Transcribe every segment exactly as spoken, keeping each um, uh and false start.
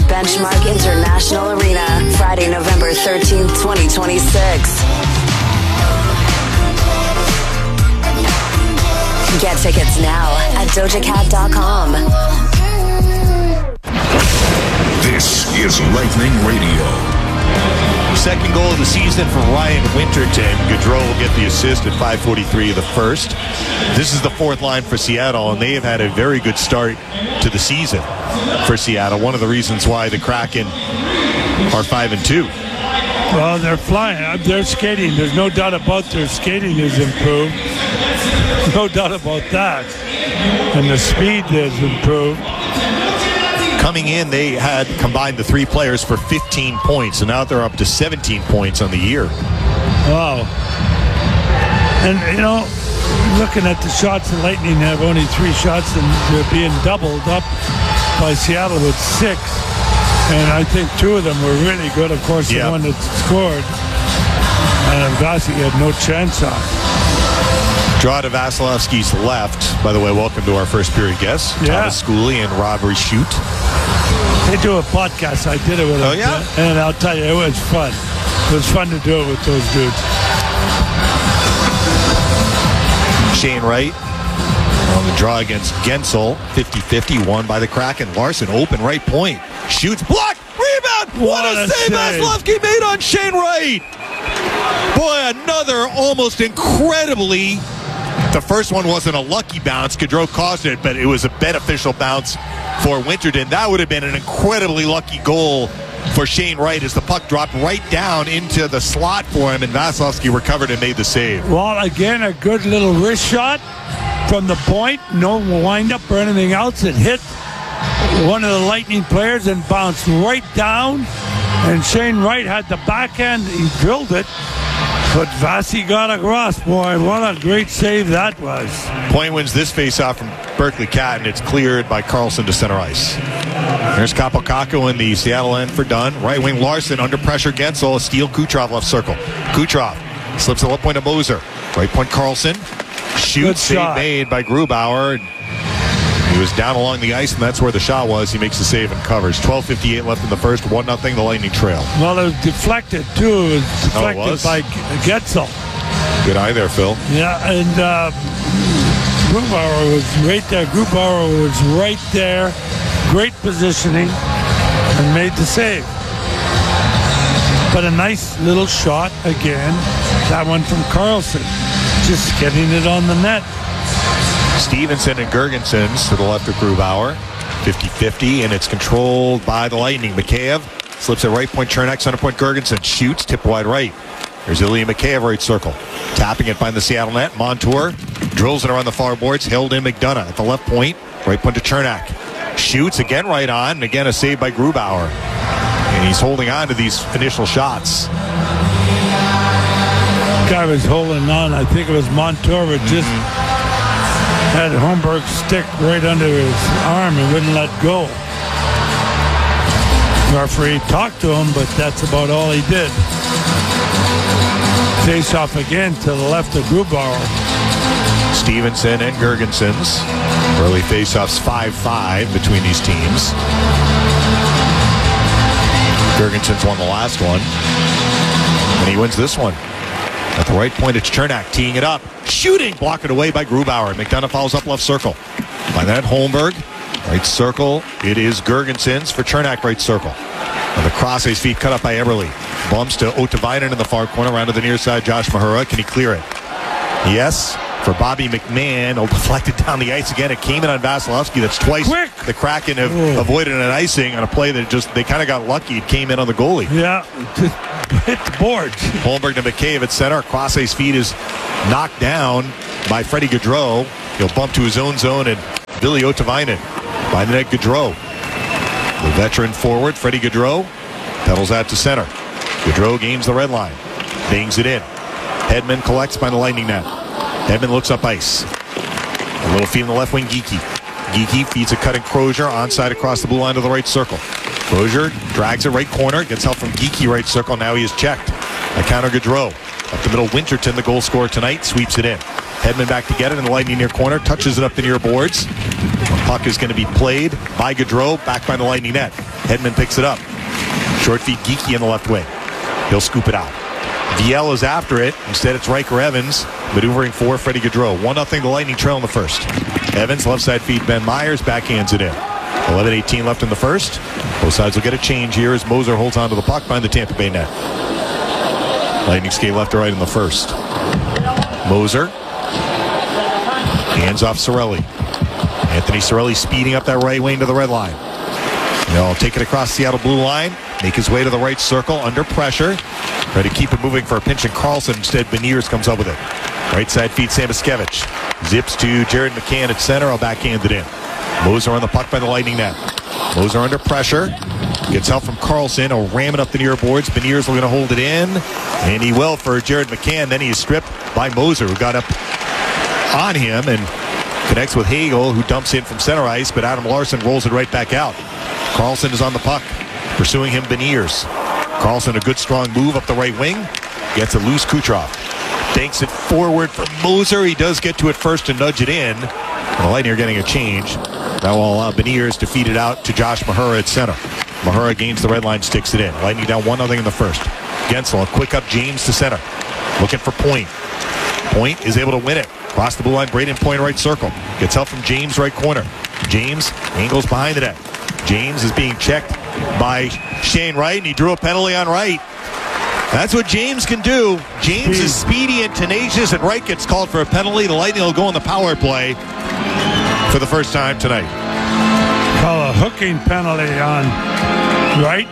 Benchmark International Arena, Friday, November thirteenth, twenty twenty-six. Get tickets now at doja cat dot com. This is Lightning Radio. Second goal of the season for Ryan Winterton. Gaudreau will get the assist at five forty-three of the first. This is the fourth line for Seattle, and they have had a very good start to the season for Seattle. One of the reasons why the Kraken are five and two. Well, they're flying. They're skating. There's no doubt about their skating is improved. No doubt about that. And the speed has improved. Coming in, they had combined the three players for fifteen points, and now they're up to seventeen points on the year. Wow. And, you know, looking at the shots, the Lightning have only three shots, and they're being doubled up by Seattle with six. And I think two of them were really good. Of course, the yep. one that scored, and Vasi had no chance on. Draw to Vasilevsky's left. By the way, welcome to our first period guests, Yeah. Thomas Schooley and Rob Reshoot. They do a podcast. I did it with them. Oh, yeah? And I'll tell you, it was fun. It was fun to do it with those dudes. Shane Wright on the draw against Gensel. fifty-fifty, won by the Kraken. Larson, open right point. Shoots, blocked, rebound. What, what a, a save Vasilevsky made on Shane Wright. Boy, another almost incredibly... The first one wasn't a lucky bounce. Gaudreau caused it, but it was a beneficial bounce for Winterton. That would have been an incredibly lucky goal for Shane Wright as the puck dropped right down into the slot for him, and Vasilevsky recovered and made the save. Well, again, a good little wrist shot from the point. No wind-up or anything else. It hit one of the Lightning players and bounced right down. And Shane Wright had the backhand. He drilled it. But Vasi got across, boy. What a great save that was. Point wins this faceoff from Berkeley Cat, and it's cleared by Carlson to center ice. There's Kapokako in the Seattle end for Dunn. Right wing Larson under pressure. Gensel, a steal. Kucherov left circle. Kucherov slips the left point to Moser. Right point Carlson. Shoots, save made by Grubauer. He was down along the ice, and that's where the shot was. He makes the save and covers. twelve fifty-eight left in the first. one nothing the Lightning trail. Well, it was deflected, too. It was deflected oh, it was? by Gensel. Good eye there, Phil. Yeah, and uh, Grubauer was right there. Grubauer was right there. Great positioning, and made the save. But a nice little shot again. That one from Carlson. Just getting it on the net. Stevenson and Girgensons to the left of Grubauer. fifty-fifty, and it's controlled by the Lightning. Mikheyev slips at right point. Chernak, center point. Girgensons shoots, tip wide right. There's Ilya Mikheyev, right circle. Tapping it behind the Seattle net. Montour drills it around the far boards. Held in McDonough at the left point. Right point to Chernak. Shoots again right on, and again a save by Grubauer. And he's holding on to these initial shots. Guy was holding on. I think it was Montour, but just had Holmberg's stick right under his arm and wouldn't let go. The referee talked to him, but that's about all he did. Face off again to the left of Grubauer. Stevenson and Girgensons. Early face-offs five five between these teams. Girgensons won the last one, and he wins this one. At the right point, it's Chernak teeing it up. Shooting, blocked it away by Grubauer. McDonough follows up left circle. By that, Holmberg. Right circle, it is Girgensons for Chernak, right circle. And the cross, his feet cut up by Eberle. Bumps to Otavainen in the far corner, around to the near side, Josh Mahura. Can he clear it? Yes, for Bobby McMahon. Oh, deflected down the ice again. It came in on Vasilevsky. That's twice Quick. the Kraken have Ooh. avoided an icing on a play that just, they kind of got lucky. It came in on the goalie. Yeah, just hit the board. Holmberg to McCabe at center. Crosse's feet is knocked down by Freddie Gaudreau. He'll bump to his own zone, and Billy Otavainen by the net. Gaudreau, the veteran forward, Freddie Gaudreau, pedals out to center. Gaudreau gains the red line, bangs it in. Hedman collects by the Lightning net. Hedman looks up ice. A little feed in the left wing, Geekie. Geekie feeds a cutting Crozier, onside across the blue line to the right circle. Crozier drags it right corner, gets help from Geekie right circle. Now he is checked. A counter Gaudreau. Up the middle, Winterton, the goal scorer tonight, sweeps it in. Hedman back to get it in the Lightning near corner, touches it up the near boards. The puck is going to be played by Gaudreau, back by the Lightning net. Hedman picks it up. Short feed Geekie in the left wing. He'll scoop it out. Viel is after it. Instead, it's Riker Evans maneuvering for Freddie Gaudreau. one nothing the Lightning trail in the first. Evans, left side feed Ben Myers, backhands it in. eleven eighteen left in the first. Both sides will get a change here as Moser holds onto the puck behind the Tampa Bay net. Lightning skate left to right in the first. Moser. Hands off Cirelli. Anthony Cirelli speeding up that right wing to the red line. He'll take it across Seattle blue line. Make his way to the right circle under pressure. Try to keep it moving for a pinch, and Carlson. Instead, Beniers comes up with it. Right side feed Samoskevich. Zips to Jared McCann at center. I'll backhand it in. Moser on the puck by the Lightning net. Moser under pressure. Gets help from Carlson. He'll ram it up the near boards. Beniers will going to hold it in. And he will for Jared McCann. Then he is stripped by Moser, who got up on him and connects with Hagel, who dumps in from center ice. But Adam Larson rolls it right back out. Carlson is on the puck. Pursuing him, Beniers. Carlson, a good strong move up the right wing. Gets it loose, Kucherov. Banks it forward for Moser. He does get to it first and nudge it in. And the Lightning are getting a change. That will allow Beniers to feed it out to Josh Mahura at center. Mahura gains the red line, sticks it in. Lightning down one nothing in the first. Gensel, a quick up James to center. Looking for Point. Point is able to win it. Cross the blue line, Braden Point right circle. Gets help from James right corner. James angles behind the net. James is being checked by Shane Wright, and he drew a penalty on Wright. That's what James can do. James is speedy and tenacious, and Wright gets called for a penalty. The Lightning will go on the power play for the first time tonight. Call a hooking penalty on Wright.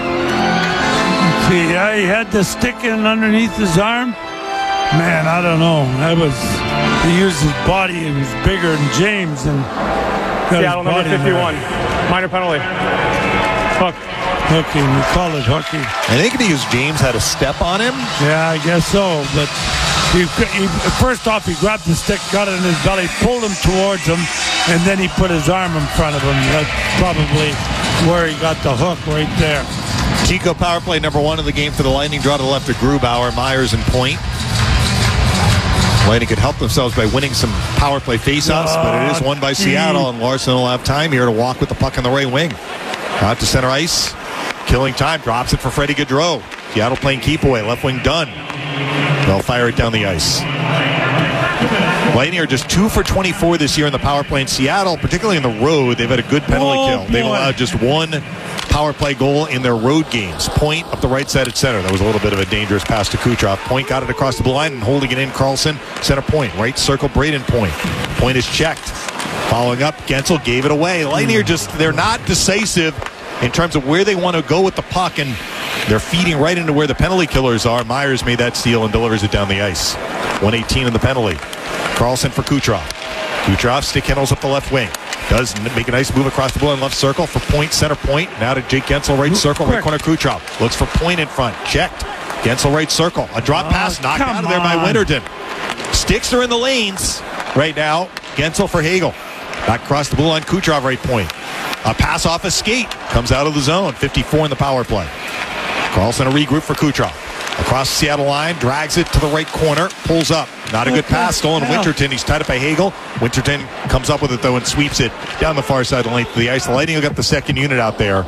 See, yeah, he had the stick in underneath his arm. Man, I don't know. That was, he used his body, and he's bigger than James. And Seattle number fifty-one. Minor penalty. Hook. Hooking. We call it hooking. I think because James had a step on him. Yeah, I guess so. But he, he, first off, he grabbed the stick, got it in his belly, pulled him towards him, and then he put his arm in front of him. That's probably where he got the hook right there. Chico power play number one of the game for the Lightning. Draw to the left of Grubauer, Myers, and Point. Lightning could help themselves by winning some power play faceoffs, uh, but it is won by Seattle, and Larson will have time here to walk with the puck on the right wing. Out to center ice. Killing time. Drops it for Freddie Gaudreau. Seattle playing keep away. Left wing done. They'll fire it down the ice. Lightning are just two for twenty-four this year in the power play in Seattle, particularly in the road. They've had a good penalty oh, kill. They've boy. allowed just one power play goal in their road games. Point up the right side at center. That was a little bit of a dangerous pass to Kucherov. Point got it across the blue line and holding it in. Carlson, center point. Right circle, Braden Point. Point is checked. Following up, Gensel gave it away. Lightning are just, they're not decisive in terms of where they want to go with the puck, and they're feeding right into where the penalty killers are. Myers made that steal and delivers it down the ice. one eighteen in the penalty. Carlson for Kucherov. Kucherov stick handles up the left wing. Does make a nice move across the blue line left circle for Point, center point. Now to Jake Gensel, right circle, right corner Kucherov. Looks for Point in front. Checked. Gensel right circle. A drop oh, pass knocked out of there by Winterton. Sticks are in the lanes right now. Gensel for Hagel. Back across the blue line, Kucherov right point. A pass off a skate. Comes out of the zone. fifty-four in the power play. Carlson a regroup for Kucherov. Across the Seattle line, drags it to the right corner, pulls up. Not a good pass, stolen Winterton. He's tied up by Hagel. Winterton comes up with it, though, and sweeps it down the far side length of the ice. The Lightning will get the second unit out there.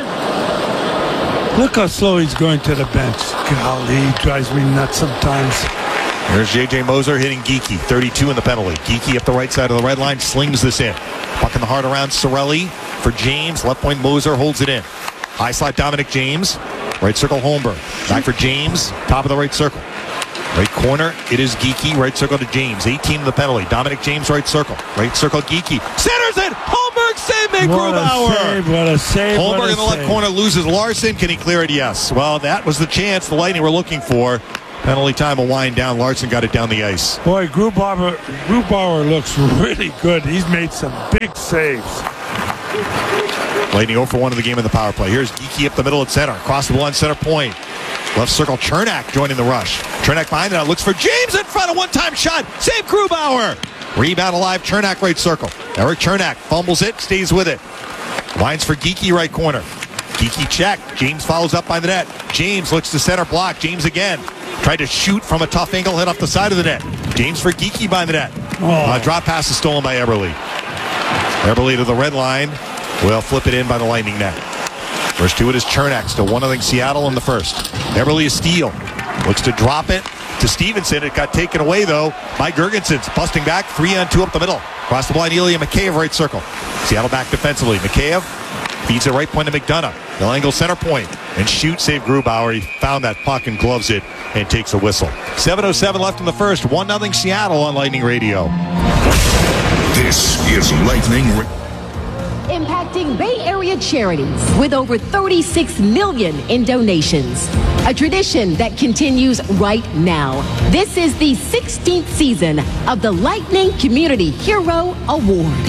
Look how slow he's going to the bench. Golly, he drives me nuts sometimes. There's J J Moser hitting Geekie, thirty-two in the penalty. Geekie up the right side of the red line, slings this in. Puck in the heart around Cirelli for James. Left point Moser holds it in. High slot Dominic James. Right circle Holmberg. Back for James. Top of the right circle. Right corner, it is Geekie. Right circle to James. eighteen in the penalty. Dominic James, right circle. Right circle, Geekie. Centers it! Holmberg save by Grubauer! What a save, what a save, Holmberg what a in the left save. corner loses Larson. Can he clear it? Yes. Well, that was the chance the Lightning were looking for. Penalty time will wind down. Larson got it down the ice. Boy, Grubauer, Grubauer looks really good. He's made some big saves. Lightning oh for one in the game in the power play. Here's Geekie up the middle at center. Across the blue line, center point. Left circle, Chernak joining the rush. Chernak behind it. Looks for James in front. A one-time shot. Save Grubauer. Rebound alive. Chernak right circle. Eric Chernak fumbles it. Stays with it. Lines for Geekie right corner. Geekie check. James follows up by the net. James looks to center block. James again. Tried to shoot from a tough angle. Hit off the side of the net. James for Geekie by the net. Oh. Uh, drop pass is stolen by Eberle. Eberle to the red line. Will flip it in by the Lightning net. First to it is Chernak. Still one nothing Seattle in the first. Eberle a steal. Looks to drop it to Stevenson. It got taken away, though, by Girgensons. Busting back, three on two up the middle. Across the blind, Ilya Mikheyev, right circle. Seattle back defensively. Mikheyev feeds it right point to McDonough. They'll angle center point. And shoot, save Grubauer. He found that puck and gloves it and takes a whistle. seven oh seven left in the first. one nothing Seattle on Lightning Radio. This is Lightning Radio. Impacting Bay Area charities with over thirty-six million in donations. A tradition that continues right now. This is the sixteenth season of the Lightning Community Hero Award.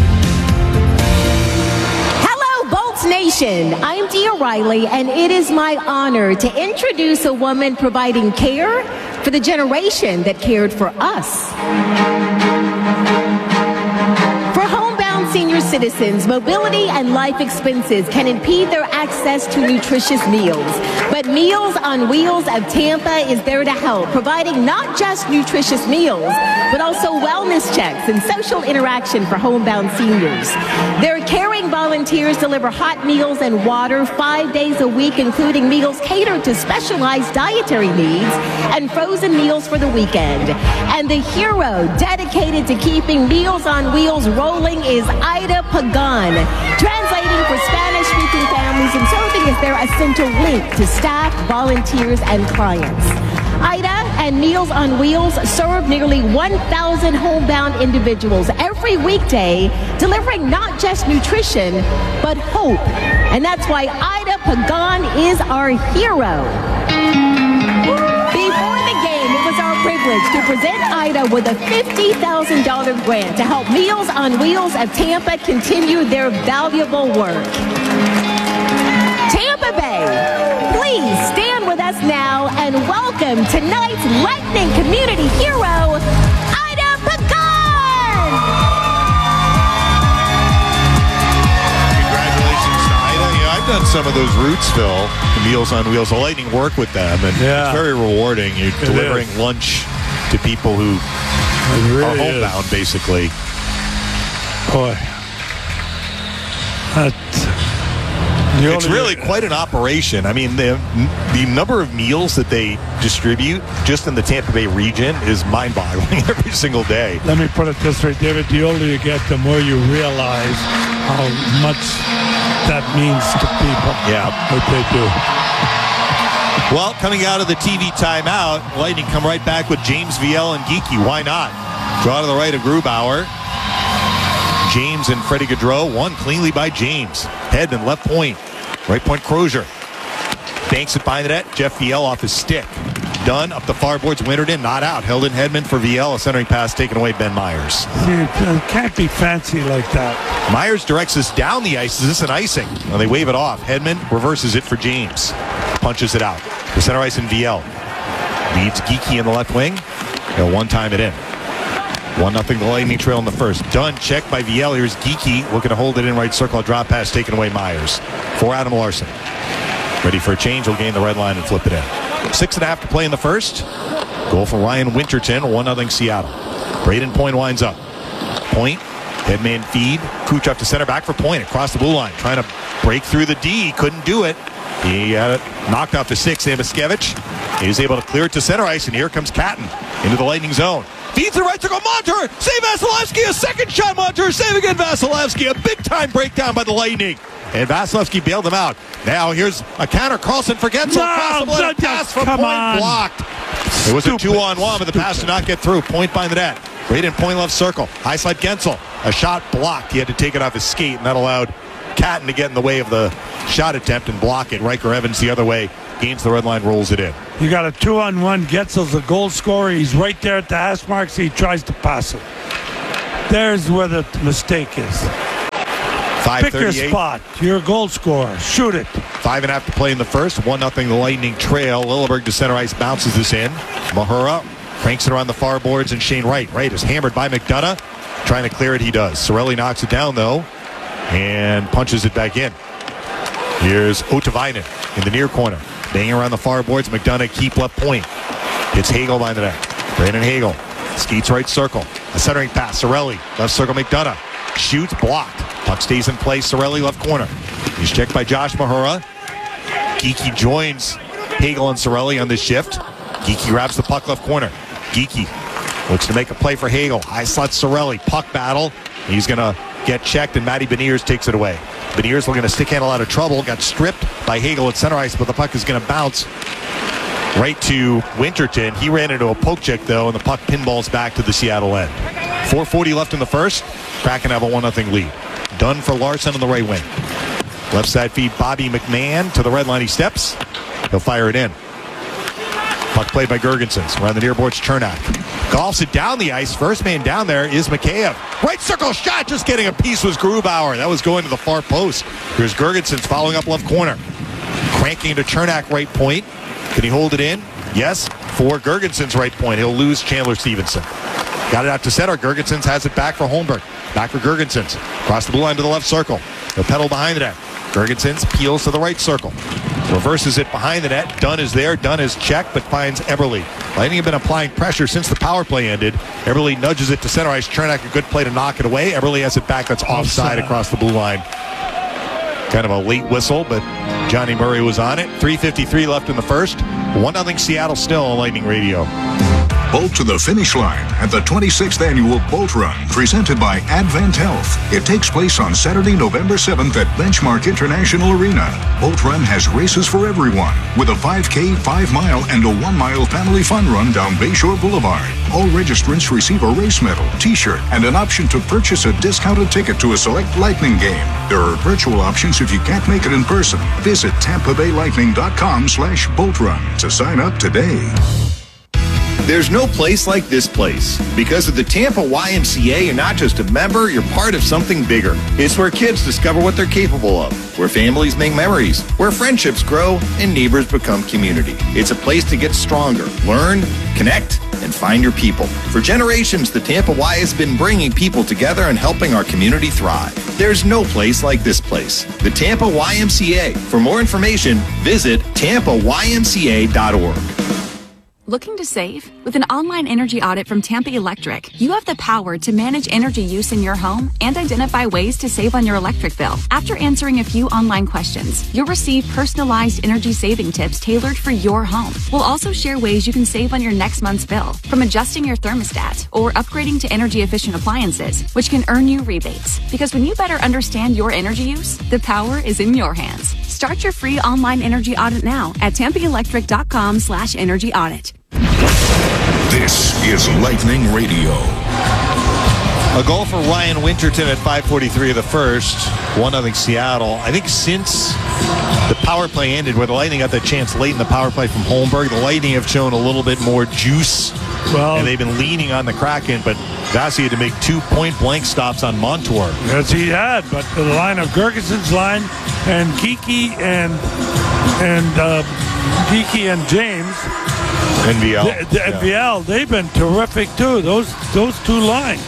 Hello, Bolts Nation. I'm Dia Riley, and it is my honor to introduce a woman providing care for the generation that cared for us. Senior citizens, mobility and life expenses can impede their access to nutritious meals. But Meals on Wheels of Tampa is there to help, providing not just nutritious meals, but also wellness checks and social interaction for homebound seniors. Their caring volunteers deliver hot meals and water five days a week, including meals catered to specialized dietary needs and frozen meals for the weekend. And the hero dedicated to keeping Meals on Wheels rolling is Ida Pagan, translating for Spanish-speaking families and serving as their essential link to staff, volunteers, and clients. Ida and Meals on Wheels serve nearly one thousand homebound individuals every weekday, delivering not just nutrition, but hope. And that's why Ida Pagan is our hero. Before the game, it was our privilege to present Ida with a fifty thousand dollars grant to help Meals on Wheels of Tampa continue their valuable work. Tampa Bay, please stand with us now and welcome tonight's Lightning Community Hero, Ida Pagan! Congratulations to Ida. You know, I've done some of those routes, Phil. The Meals on Wheels. The Lightning work with them, and Yeah. it's very rewarding. You're It delivering is. lunch to people who It really are is. homebound, basically. Boy. That, the It's only- really quite an operation. I mean, the, the number of meals that they distribute just in the Tampa Bay region is mind-boggling every single day. Let me put it this way, David. The older you get, the more you realize how much that means to people. Yeah. What they do. Well, coming out of the T V timeout, Lightning come right back with James Viel and Geekie. Why not? Draw to the right of Grubauer. James and Freddie Gaudreau. Won cleanly by James. Head and left point. Right point Crozier. Banks it by the net. Jeff Viel off his stick. Dunn up the far boards. Winterton not out. Held in Hedman for Viel. A centering pass taken away Ben Myers. See, it uh, can't be fancy like that. Myers directs us down the ice. Is this an icing? Well, they wave it off. Hedman reverses it for James. Punches it out. The center ice in Viel. Leads Geekie in the left wing. They'll one-time it in. one nothing the Lightning trail in the first. Dunn checked by Viel. Here's Geekie looking to hold it in right circle. A drop pass taken away Myers. For Adam Larson. Ready for a change. He'll gain the red line and flip it in. Six and a half to play in the first. Goal for Ryan Winterton. one nothing Seattle. Braden Point winds up. Point. Headman feed. Kuchuk to center back for Point. Across the blue line. Trying to break through the D. Couldn't do it. He had it knocked off the six. Amiskevich. He's able to clear it to center ice. And here comes Catton into the Lightning zone. Feeds the right circle. Montour. Save Vasilevsky. A second shot. Montour. Save again Vasilevsky. A big time breakdown by the Lightning. And Vasilevsky bailed them out. Now here's a counter. Carlson forgets. No, Across the middle. no, Pass from come Point on. blocked. It was a Stupid. two-on-one, but the pass did not get through. Point by the net. Braden Point left circle. High slide Gensel. A shot blocked. He had to take it off his skate, and that allowed Catton to get in the way of the shot attempt and block it. Riker Evans the other way. Gains the red line, rolls it in. You got a two-on-one. Getzel's a goal scorer. He's right there at the hash marks. He tries to pass it. There's where the mistake is. Pick your five thirty-eight. spot. You're a goal scorer. Shoot it. Five and a half to play in the first. One nothing the Lightning trail. Lilleberg to center ice bounces this in. Mahura cranks it around the far boards, and Shane Wright. Wright is hammered by McDonough. Trying to clear it, he does. Sorelli knocks it down, though, and punches it back in. Here's Otavainen in the near corner. Banging around the far boards. McDonough keep left point. Hits Hagel by the net. Brandon Hagel skates right circle. A centering pass. Sorelli. Left circle McDonough. Shoots blocked. Puck stays in place. Sorelli left corner. He's checked by Josh Mahura. Geekie joins Hagel and Cirelli on this shift. Geekie grabs the puck left corner. Geekie looks to make a play for Hagel. High slot Cirelli. Puck battle. He's going to get checked, and Matty Beniers takes it away. Beniers looking to stick handle out of trouble. Got stripped by Hagel at center ice, but the puck is going to bounce right to Winterton. He ran into a poke check, though, and the puck pinballs back to the Seattle end. four forty left in the first. Kraken have a one nothing lead. Done for Larson on the right wing. Left side feed Bobby McMahon to the red line. He steps. He'll fire it in. Puck played by Girgensons. Around the near boards, Chernak. Golfs it down the ice. First man down there is Mikheyev. Right circle shot. Just getting a piece was Grubauer. That was going to the far post. Here's Girgensons following up left corner. Cranking to Chernak right point. Can he hold it in? Yes. For Girgensons right point. He'll lose Chandler Stevenson. Got it out to center. Girgensons has it back for Holmberg. Back for Girgensons. Across the blue line to the left circle. He'll pedal behind the net. Girgensons peels to the right circle. Reverses it behind the net. Dunn is there. Dunn is checked, but finds Eberle. Lightning have been applying pressure since the power play ended. Eberle nudges it to center ice. Chernak a good play to knock it away. Eberle has it back. That's offside across the blue line. Kind of a late whistle, but Johnny Murray was on it. three fifty-three left in the first. one nothing Seattle still on Lightning Radio. Bolt to the finish line at the twenty-sixth Annual Bolt Run, presented by Advent Health. It takes place on Saturday, November seventh at Benchmark International Arena. Bolt Run has races for everyone, with a five K, five mile, and a one mile family fun run down Bayshore Boulevard. All registrants receive a race medal, t-shirt, and an option to purchase a discounted ticket to a select Lightning game. There are virtual options if you can't make it in person. Visit tampa bay lightning dot com slash bolt run to sign up today. There's no place like this place. Because of the Tampa Y M C A, you're not just a member, you're part of something bigger. It's where kids discover what they're capable of, where families make memories, where friendships grow, and neighbors become community. It's a place to get stronger, learn, connect, and find your people. For generations, the Tampa Y has been bringing people together and helping our community thrive. There's no place like this place. The Tampa Y M C A. For more information, visit tampa y m c a dot org. Looking to save? With an online energy audit from Tampa Electric, you have the power to manage energy use in your home and identify ways to save on your electric bill. After answering a few online questions, you'll receive personalized energy saving tips tailored for your home. We'll also share ways you can save on your next month's bill, from adjusting your thermostat or upgrading to energy efficient appliances, which can earn you rebates. Because when you better understand your energy use, the power is in your hands. Start your free online energy audit now at tampa electric dot com slash energy audit. This is Lightning Radio. A goal for Ryan Winterton at five forty-three of the first. one nothing Seattle. I think since the power play ended, where the Lightning got that chance late in the power play from Holmberg, the Lightning have shown a little bit more juice. Well, and they've been leaning on the Kraken, but Vasi had to make two point-blank stops on Montour. Yes, he had, but the line of Girgensons' line and Geekie and and uh, Geekie and James N V L. The, the yeah. N V L, they've been terrific too. Those those two lines.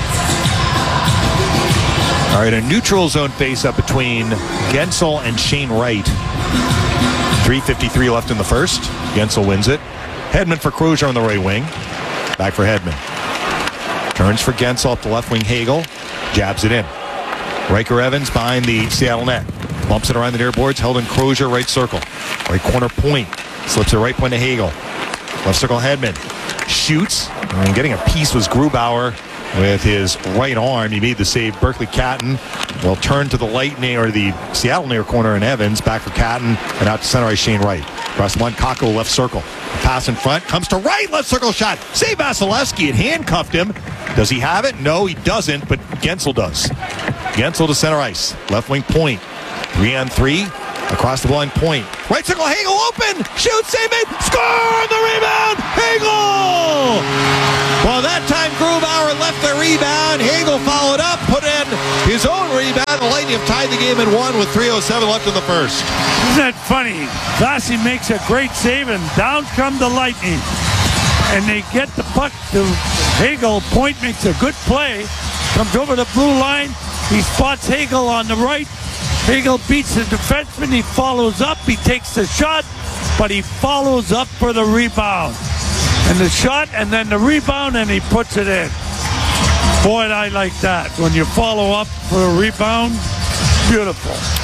All right, a neutral zone face-up between Gensel and Shane Wright. three fifty-three left in the first. Gensel wins it. Hedman for Crozier on the right wing. Back for Hedman. Turns for Gensel up the left wing. Hagel jabs it in. Riker Evans behind the Seattle net. Bumps it around the near boards. Held in Crozier, right circle. Right corner point. Slips it right point to Hagel. Left circle Hedman. Shoots. And getting a piece was Grubauer with his right arm. He made the save. Berkeley Catton will turn to the Lightning or the Seattle near corner and Evans. Back for Catton and out to center ice Shane Wright. Across the one, Kakko left circle. Pass in front. Comes to right. Left circle shot. Save Vasilevsky. It handcuffed him. Does he have it? No, he doesn't, but Gensel does. Gensel to center ice. Left wing point. Three on three. Across the blind point. Right circle, Hagel open. Shoot, save it. Score the rebound. Hagel! Well, that time Grubauer left the rebound. Hagel followed up, put in his own rebound. The Lightning have tied the game at one with three oh seven left in the first. Isn't that funny? Vasi makes a great save, and down come the Lightning. And they get the puck to Hagel. Point makes a good play. Comes over the blue line. He spots Hagel on the right. Hagel beats the defenseman. He follows up. He takes the shot, but he follows up for the rebound. And the shot, and then the rebound, and he puts it in. Boy, I like that. When you follow up for a rebound, beautiful.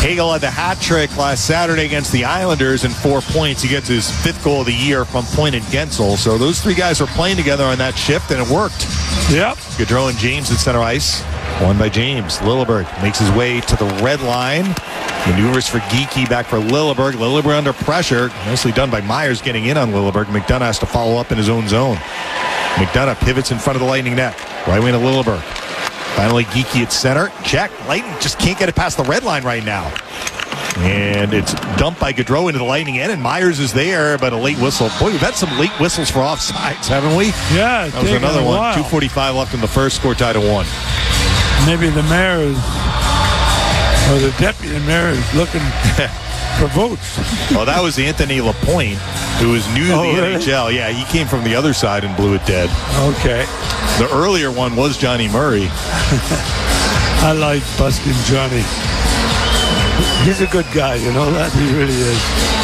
Hagel had the hat trick last Saturday against the Islanders in four points. He gets his fifth goal of the year from Point and Gensel. So those three guys were playing together on that shift, and it worked. Yep. Gaudreau and James at center ice. Won by James. Lilleberg makes his way to the red line. Maneuvers for Geekie, back for Lilleberg. Lilleberg under pressure. Nicely done by Myers getting in on Lilleberg. McDonough has to follow up in his own zone. McDonough pivots in front of the Lightning net. Right wing to Lilleberg. Finally, Geekie at center. Check. Lightning just can't get it past the red line right now. And it's dumped by Gaudreau into the Lightning end, and Myers is there, but a late whistle. Boy, we've had some late whistles for offsides, haven't we? Yeah. That was another one. While. two forty-five left in the first, score tied to one. Maybe the mayor is, or the deputy mayor is looking for votes. Well, that was Anthony Lapointe, who is new to Oh, the really? N H L. Yeah, he came from the other side and blew it dead. Okay. The earlier one was Johnny Murray. I like busting Johnny. He's a good guy, you know that? He really is.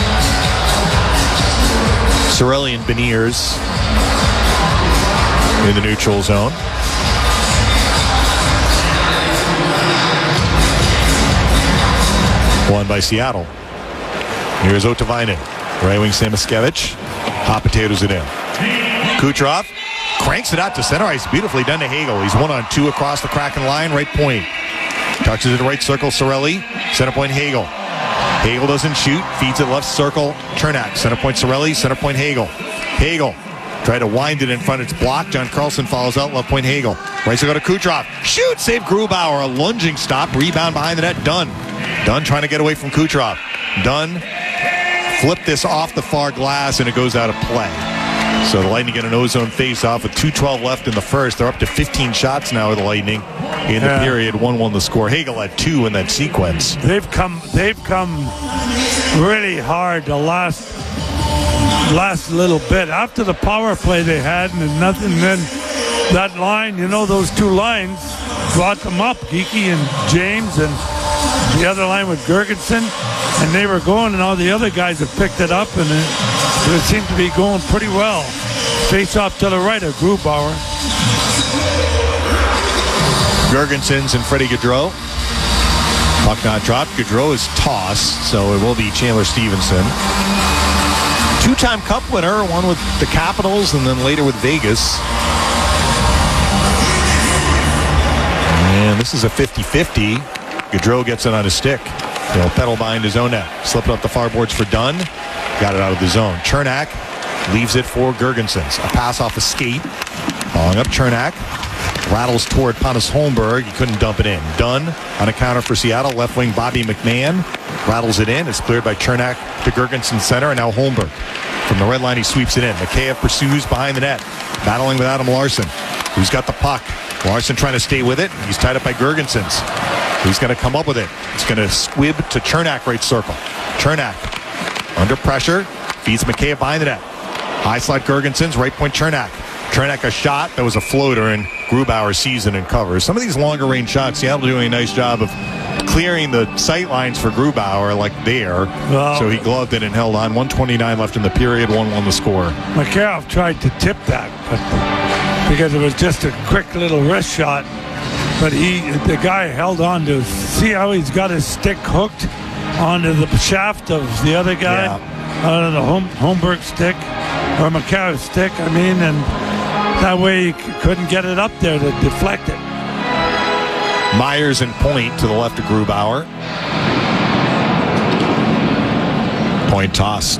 Cirelli and Beniers in the neutral zone. Won by Seattle. Here's Otavainen. Right wing Samoskevich. Hot potatoes it in. Kucherov cranks it out to center ice. Beautifully done to Hagel. He's one on two across the Kraken line. Right point. Touches it to right circle. Cirelli. Center point Hagel. Hagel doesn't shoot. Feeds it left circle. Chernak. Center point Cirelli. Center point Hagel. Hagel. Tried to wind it in front. It's blocked. John Carlson follows out. Left point Hagel. Right circle to Kucherov. Shoot. Save Grubauer. A lunging stop. Rebound behind the net. Dunn. Dunn trying to get away from Kucherov. Dunn flipped this off the far glass, and it goes out of play. So the Lightning get an ozone face-off with two twelve left in the first. They're up to fifteen shots now with the Lightning in the Yeah. period. one one the score. Hagel had two in that sequence. They've come. They've come really hard the last last little bit after the power play they had, and nothing. Then that line, you know, those two lines brought them up. Geekie and James, and the other line with Gergensen, and they were going, and all the other guys have picked it up, and it, it seemed to be going pretty well. Face off to the right of Grubauer. Gergensen's and Freddie Gaudreau. Puck not dropped. Gaudreau is tossed, so it will be Chandler Stevenson. Two-time Cup winner, one with the Capitals and then later with Vegas. And this is a fifty-fifty. Gaudreau gets it on his stick. He'll pedal behind his own net. Slip it up the far boards for Dunn. Got it out of the zone. Chernak leaves it for Gergensen's. A pass off a skate. Following up Chernak. Rattles toward Pontus Holmberg. He couldn't dump it in. Dunn on a counter for Seattle. Left wing Bobby McMahon rattles it in. It's cleared by Chernak to Gergensen center, and now Holmberg. From the red line, he sweeps it in. Mikheyev pursues behind the net. Battling with Adam Larson, who's got the puck. Larson trying to stay with it. He's tied up by Gergensen's. He's going to come up with it. He's going to squib to Chernak right circle. Chernak under pressure. Feeds Mikheyev behind the net. High slot Gergensen's right point Chernak. Chernak a shot that was a floater, and Grubauer sees it and covers. Some of these longer range shots, Seattle doing a nice job of clearing the sight lines for Grubauer like there. Well, so he gloved it and held on. one twenty-nine left in the period. one one the score. Mikheyev tried to tip that, but because it was just a quick little wrist shot. But he, the guy held on to, see how he's got his stick hooked onto the shaft of the other guy, Yeah. out of the home, Holmberg stick, or Mikheyev's stick, I mean, and that way he c- couldn't get it up there to deflect it. Myers and Point to the left of Grubauer. Point tossed.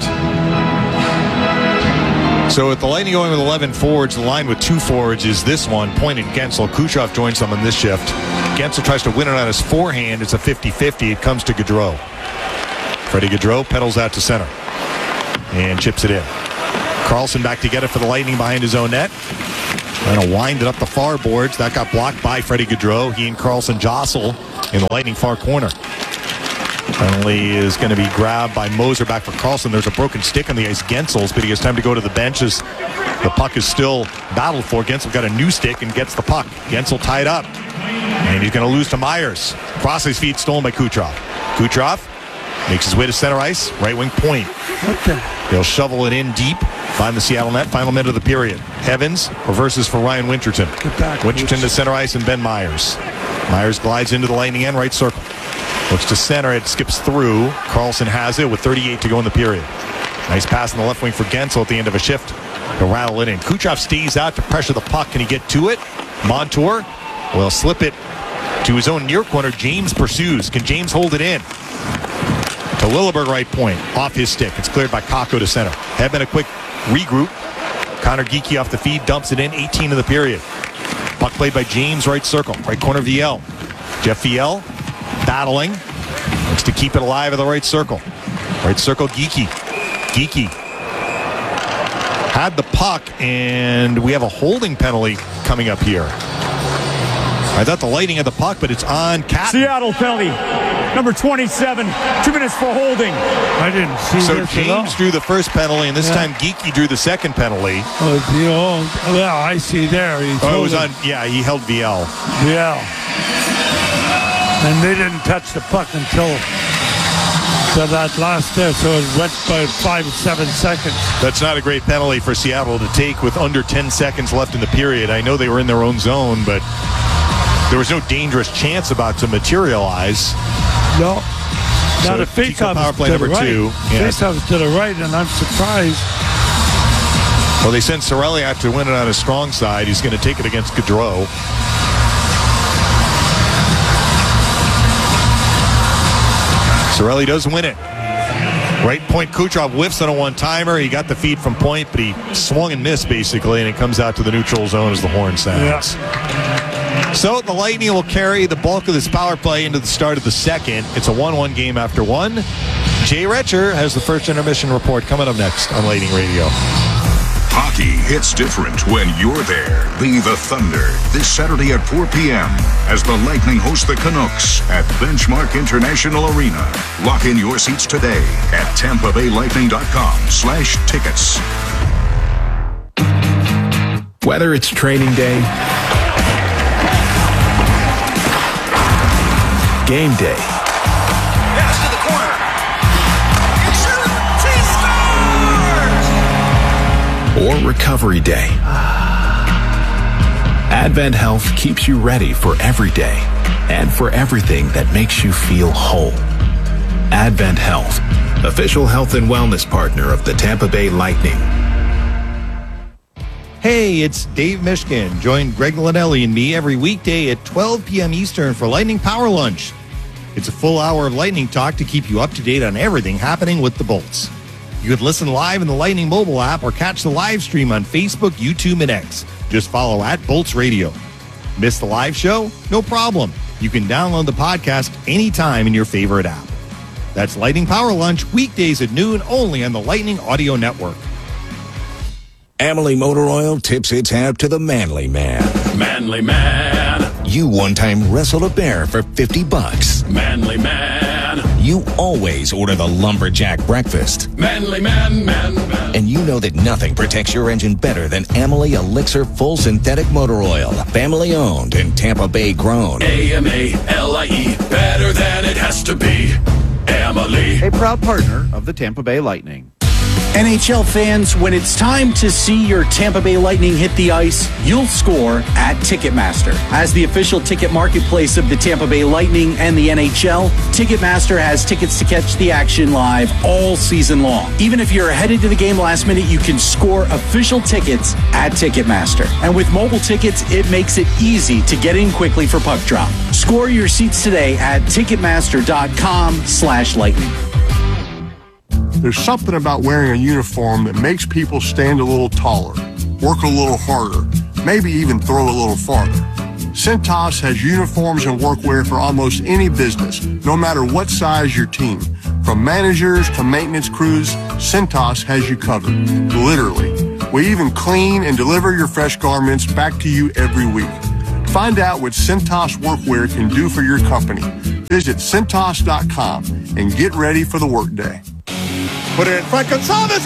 So with the Lightning going with eleven forwards, the line with two forwards is this one, Point and Gensel. Kucherov joins them in this shift. Gensel tries to win it on his forehand. It's a fifty-fifty. It comes to Gaudreau. Freddie Gaudreau pedals out to center and chips it in. Carlson back to get it for the Lightning behind his own net. Trying to wind it up the far boards. That got blocked by Freddie Gaudreau. He and Carlson jostle in the Lightning far corner. Penalty is going to be grabbed by Moser back for Carlson. There's a broken stick on the ice. Gensel's, but he has time to go to the benches. The puck is still battled for. Gensel got a new stick and gets the puck. Gensel tied up. And he's going to lose to Myers. Cross his feet, stolen by Kucherov. Kucherov makes his way to center ice. Right wing Point. What the? He'll shovel it in deep. Find the Seattle net. Final minute of the period. Evans reverses for Ryan Winterton. Get back, Winterton Boots. to center ice and Ben Myers. Myers glides into the Lightning end right circle. Looks to center. It skips through. Carlson has it with thirty-eight to go in the period. Nice pass in the left wing for Gensel at the end of a shift to rattle it in. Kucherov stays out to pressure the puck. Can he get to it? Montour will slip it to his own near corner. James pursues. Can James hold it in? To Lilleberg, right point. Off his stick. It's cleared by Kakko to center. Hedman a quick regroup. Connor Geekie off the feed. Dumps it in. eighteen of the period. Puck played by James, right circle. Right corner, Viel. Jeff Viel battling. Looks to keep it alive in the right circle. Right circle, Geekie. Geekie had the puck, and we have a holding penalty coming up here. I thought the Lightning had the puck, but it's on Cat. Seattle penalty. Number twenty-seven. Two minutes for holding. I didn't see So this at all. James drew the first penalty, and this Yeah. time Geekie drew the second penalty. Oh, you know, well, I see there. He Oh, it was told on. Yeah, he held Viel. him. Yeah. And they didn't touch the puck until to that last there, so it went by five, seven seconds. That's not a great penalty for Seattle to take with under ten seconds left in the period. I know they were in their own zone, but there was no dangerous chance about to materialize. No. So Now the Tico face-off power is play to the number right. two. Yeah. Face-off is to the right, and I'm surprised. Well, they sent Sorelli out to win it on his strong side. He's going to take it against Gaudreau. Sorelli does win it. Right point, Kucherov whiffs on a one-timer. He got the feed from point, but he swung and missed, basically, and it comes out to the neutral zone as the horn sounds. Yeah. So the Lightning will carry the bulk of this power play into the start of the second. It's a one one game after one. Jay Retcher has the first intermission report coming up next on Lightning Radio. Hockey hits different when you're there. Be the Thunder this Saturday at four p.m. as the Lightning host the Canucks at Benchmark International Arena. Lock in your seats today at tampa bay lightning dot com slash tickets. Whether it's training day, game day, Pass to the corner. It's shooting. She scores! or recovery day, Advent Health keeps you ready for every day and for everything that makes you feel whole. Advent Health, official health and wellness partner of the Tampa Bay Lightning. Hey, it's Dave Mishkin. Join Greg Linnelli and me every weekday at twelve p.m. Eastern for Lightning Power Lunch. It's a full hour of Lightning talk to keep you up to date on everything happening with the Bolts. You could listen live in the Lightning mobile app or catch the live stream on Facebook, YouTube, and X. Just follow at Bolts Radio. Miss the live show? No problem. You can download the podcast anytime in your favorite app. That's Lightning Power Lunch, weekdays at noon, only on the Lightning Audio Network. Amalie Motor Oil tips its hat to the manly man. Manly man. You one time wrestled a bear for fifty bucks. Manly man. You always order the lumberjack breakfast. Manly man, man, man. And you know that nothing protects your engine better than Amalie Elixir Full Synthetic Motor Oil. Family owned and Tampa Bay grown. A M A L I E. Better than it has to be. Amalie. A proud partner of the Tampa Bay Lightning. N H L fans, when it's time to see your Tampa Bay Lightning hit the ice, you'll score at Ticketmaster. As the official ticket marketplace of the Tampa Bay Lightning and the N H L, Ticketmaster has tickets to catch the action live all season long. Even if you're headed to the game last minute, you can score official tickets at Ticketmaster. And with mobile tickets, it makes it easy to get in quickly for puck drop. Score your seats today at Ticketmaster.com slash Lightning. There's something about wearing a uniform that makes people stand a little taller, work a little harder, maybe even throw a little farther. Cintas has uniforms and workwear for almost any business, no matter what size your team. From managers to maintenance crews, Cintas has you covered, literally. We even clean and deliver your fresh garments back to you every week. Find out what Cintas workwear can do for your company. Visit Cintas dot com and get ready for the workday. Put it in front. Gonzalez.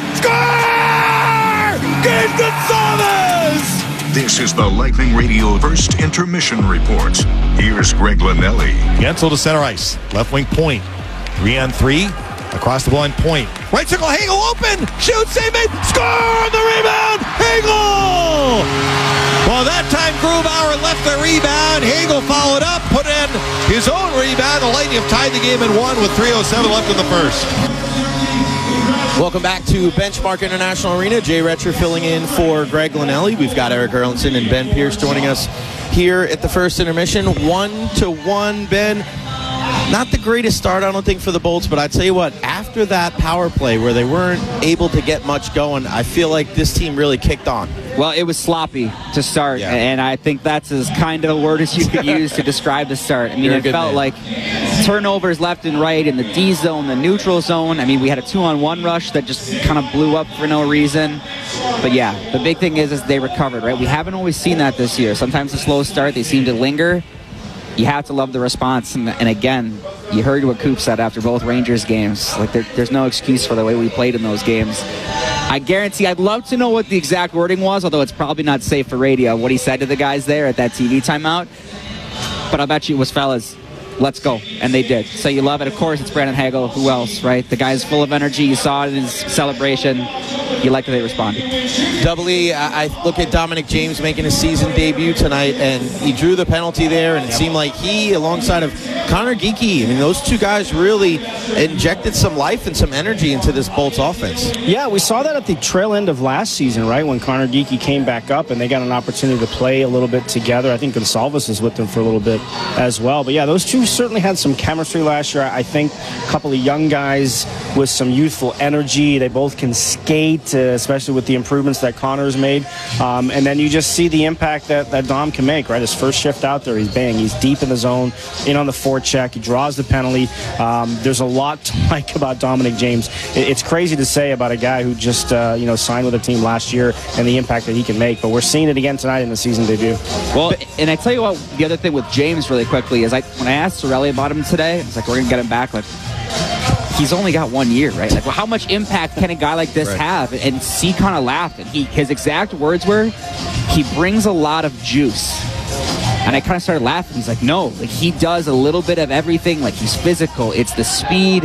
Score! Gabe Gonzalez! This is the Lightning Radio First Intermission Report. Here's Greg Linnelli. Gensel to center ice. Left wing point. Three on three. Across the blind point. Right circle. Hagel open. Shoot. Save made. Score on the rebound. Hagel! Well, that time Grubauer left the rebound. Hagel followed up. Put in his own rebound. The Lightning You've tied the game at one with three oh seven left in the first. Welcome back to Benchmark International Arena. Jay Retcher filling in for Greg Linelli. We've got Eric Erlandson and Ben Pierce joining us here at the first intermission. One to one, Ben. Not the greatest start, I don't think, for the Bolts, but I tell you what, after that power play where they weren't able to get much going, I feel like this team really kicked on. Well, it was sloppy to start, yeah. and I think that's as kind of a word as you could use to describe the start. I mean, it felt man. like turnovers left and right in the D zone, the neutral zone. I mean, we had a two-on-one rush that just kind of blew up for no reason. But yeah, the big thing is, is they recovered, right? We haven't always seen that this year. Sometimes the slow start, they seem to linger. You have to love the response, and, and again, you heard what Coop said after both Rangers games. Like, there, there's no excuse for the way we played in those games. I guarantee, I'd love to know what the exact wording was, although it's probably not safe for radio, what he said to the guys there at that T V timeout. But I bet you it was, fellas, let's go. And they did. So you love it. Of course, it's Brandon Hagel. Who else, right? The guy's full of energy. You saw it in his celebration. You like that they responded. Double E, I look at Dominic James making his season debut tonight, and he drew the penalty there, and it seemed like he, alongside of Connor Geekie, I mean, those two guys really injected some life and some energy into this Bolts offense. Yeah, we saw that at the trail end of last season, right, when Connor Geekie came back up, and they got an opportunity to play a little bit together. I think Gonsalves was with them for a little bit as well. But, yeah, those two certainly had some chemistry last year. I think a couple of young guys with some youthful energy. They both can skate, uh, especially with the improvements that Connor's made. Um, and then you just see the impact that, that Dom can make, right? His first shift out there, he's bang. He's deep in the zone, in on the forecheck. He draws the penalty. Um, there's a lot to like about Dominic James. It, it's crazy to say about a guy who just, uh, you know, signed with a team last year and the impact that he can make. But we're seeing it again tonight in the season debut. Well, and I tell you what, the other thing with James really quickly is I, when I asked Sorelli about him today, I was like, we're going to get him back. Like, he's only got one year, right? Like, well, how much impact can a guy like this right. have? And C kind of laughed. And he, his exact words were, he brings a lot of juice. And I kind of started laughing. He's like, no, like he does a little bit of everything. Like, he's physical. It's the speed.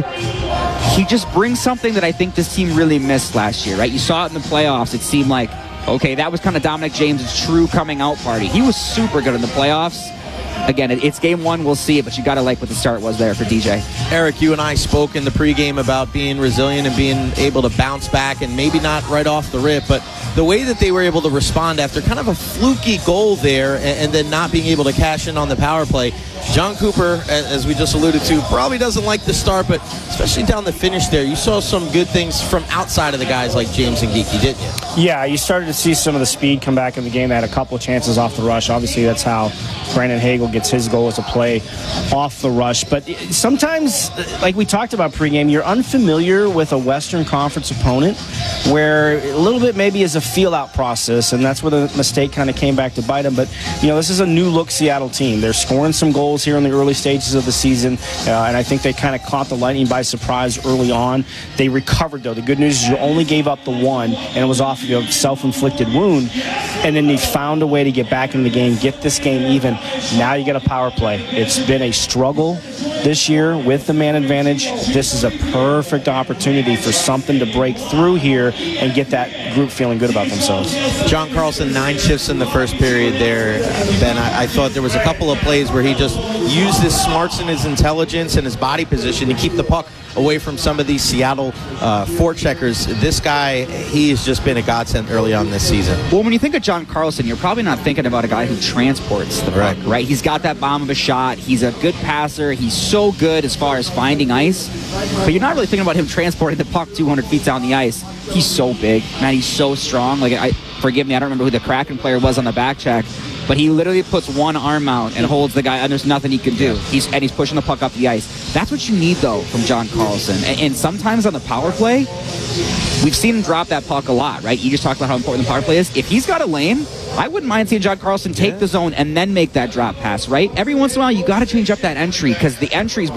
He just brings something that I think this team really missed last year, right? You saw it in the playoffs. It seemed like, okay, that was kind of Dominic James' true coming out party. He was super good in the playoffs. Again, it's game one. We'll see it, but you got to like what the start was there for D J. Eric, you and I spoke in the pregame about being resilient and being able to bounce back, and maybe not right off the rip, but the way that they were able to respond after kind of a fluky goal there and, and then not being able to cash in on the power play. John Cooper, as we just alluded to, probably doesn't like the start, but especially down the finish there, you saw some good things from outside of the guys like James and Geekie, didn't you? Yeah, you started to see some of the speed come back in the game. They had a couple of chances off the rush. Obviously, that's how Brandon Hagel gets his goal, as a play off the rush. But sometimes, like we talked about pregame, you're unfamiliar with a Western Conference opponent where a little bit maybe is a feel-out process, and that's where the mistake kind of came back to bite them. But, you know, this is a new-look Seattle team. They're scoring some goals here in the early stages of the season, uh, and I think they kind of caught the Lightning by surprise early on. They recovered, though. The good news is you only gave up the one, and it was off of a self-inflicted wound, and then you found a way to get back in the game, get this game even. Now you get a power play. It's been a struggle this year with the man advantage. This is a perfect opportunity for something to break through here and get that group feeling good about themselves. John Carlson, nine shifts in the first period there, Ben. I, I thought there was a couple of plays where he just used his smarts and his intelligence and his body position to keep the puck away from some of these Seattle uh, forecheckers. This guy, he has just been a godsend early on this season. Well, when you think of John Carlson, you're probably not thinking about a guy who transports the puck, right? right? He's got that bomb of a shot. He's a good passer. He's so good as far as finding ice. But you're not really thinking about him transporting the puck two hundred feet down the ice. He's so big. Man, he's so strong. Like, I forgive me, I don't remember who the Kraken player was on the back check, but he literally puts one arm out and holds the guy, and there's nothing he can do. He's and he's pushing the puck up the ice. That's what you need, though, from John Carlson. And, and sometimes on the power play, we've seen him drop that puck a lot, right? You just talked about how important the power play is. If he's got a lane, I wouldn't mind seeing John Carlson take yeah. the zone and then make that drop pass, right? Every once in a while, you got to change up that entry, because the entry's